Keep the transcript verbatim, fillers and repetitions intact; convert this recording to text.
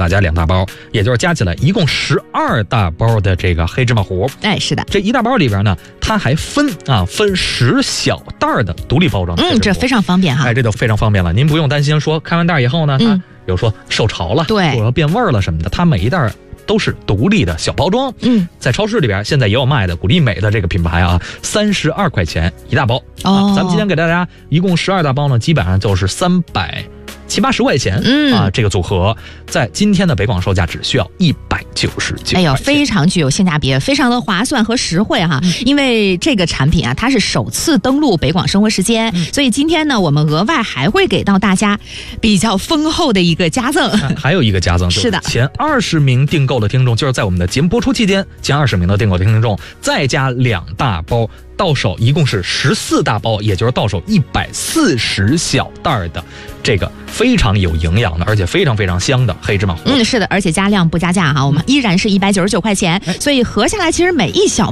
大家两大包，也就是加起来一共十二大包的这个黑芝麻糊。 哎，是的， 这一大包里边呢，它还分啊分十小袋的独立包装的。 嗯，这非常方便哈。 哎，这就非常方便了，您不用担心说开完袋以后呢，它嗯比如说受潮了， 对， 或者变味儿了什么的，它每一袋都是独立的小包装。 嗯， 在超市里边现在也有卖的，古力美的这个品牌啊，三十二块钱一大包。 哦， 啊，咱们今天给大家一共十二大包呢，基本上就是三百七八十块钱。 嗯啊，这个组合在今天的北广售价只需要一百九十九。 哎呦，非常具有性价比，非常的划算和实惠哈。嗯、因为这个产品啊，它是首次登陆北广生活时间，嗯、所以今天呢，我们额外还会给到大家比较丰厚的一个加赠。 啊、还有一个加赠， 是的， 前二十名订购的听众，就是在我们的节目播出期间，前二十名的订购的听众再加两大包。到手一共是十四大包，也就是到手一百四十小袋的这个非常有营养的，而且非常非常香的黑芝麻糊。 嗯，是的，而且加量不加价哈，我们依然是一百九十九块钱，所以合下来其实每一小